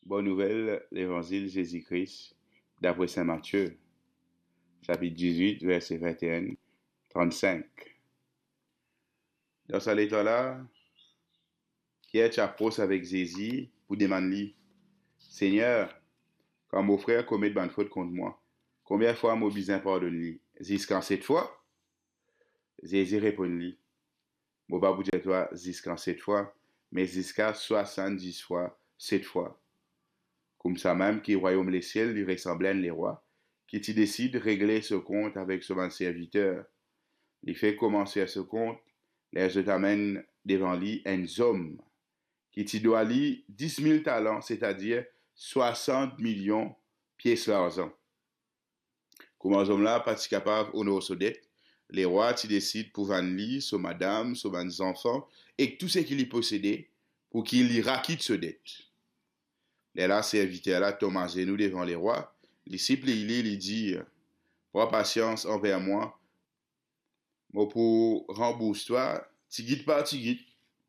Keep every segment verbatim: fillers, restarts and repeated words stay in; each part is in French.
Bonne nouvelle, l'évangile Jésus-Christ, d'après saint Matthieu, chapitre dix-huit, verset vingt et un, trente-cinq. Dans ce lettre-là, Pierre t'approche avec Jésus pour demander, Seigneur, quand mon frère commet de bonnes fautes contre moi, combien de fois mon besoin pardonne-lui? Jusqu'en sept fois? Jésus répond-lui, mon pas pour dire toi jusqu'en sept fois, mais jusqu'à soixante-dix fois, sept fois. Comme ça même, qui royaume les ciels lui ressemblent les rois, qui t'y décide de régler ce compte avec son serviteur. Il fait commencer ce compte, les je t'amène devant lui un homme, qui t'y doit lui dix mille talents, c'est-à-dire soixante millions pièces d'argent. Comme un homme-là, pas capable d'honorer sa dette, les rois t'y décident pour vendre lui, son madame, son enfants, et tout ce qu'il y possédait, pour qu'il y raquite sa dette. Les là, serviteurs là, tombent à genoux devant les rois. Les disciples, il lui dit, prends patience envers moi. Moi, pour rembourser toi, tu guides pas, tu guides.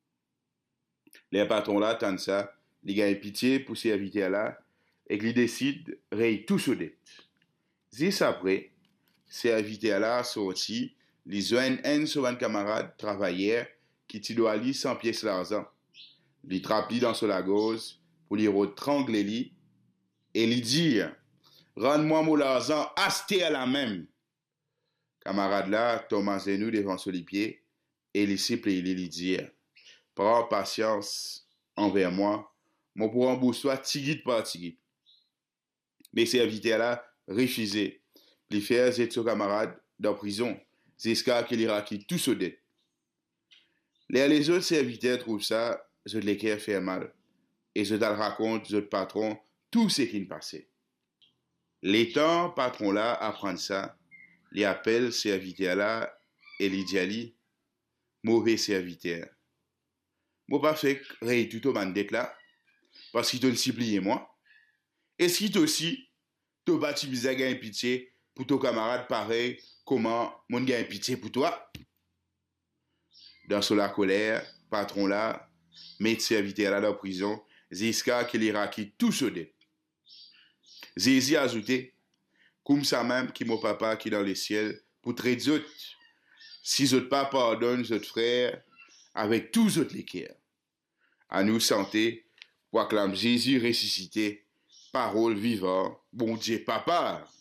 Les patrons là, attendent ça. Ils gagnent pitié pour ces serviteurs là. Et qu'ils décident de rayer tout sur dette. Juste après, ces serviteurs là sortis, ils joignent un sur un camarade travailleur qui te doit lui cent pièces d'argent. Ils trappent dans son lagos pour lui retrangler lui et lui dire, rends-moi mon argent, acheté à la même. Camarade là, Thomas et nous devant sur les pieds, et les disciples il lui dit, prends patience envers moi, mon pour rembourser tigit par tigit. Mais serviteurs là, refusé. Les faire et son camarade dans prison, jusqu'à qu'il ira qui tout se dette. Les, les autres serviteurs trouvent ça, je les cœurs fait mal. Et je te raconte, je te patron, tout ce qui me passait. L'étant patron là apprend ça, il appelle serviteur là et il dit mauvais serviteur. Moi pas fait ré tout au mandet là parce qu'il te supplié moi. Est-ce qu'il aussi te bâti bizarre gagne pitié pour ton camarade pareil comment mon gagne pitié pour toi? Dans sur la colère, patron là met serviteur là dans la prison jusqu'à qu'il ira qui tout se dette. Jésus a ajouté, comme ça même qui mon papa qui est dans le ciel, pour traiter autres, si autres pas pardonne autres frères, avec tous autres les cœurs. À nous santé, proclame Jésus ressuscité, parole vivante, bon Dieu papa.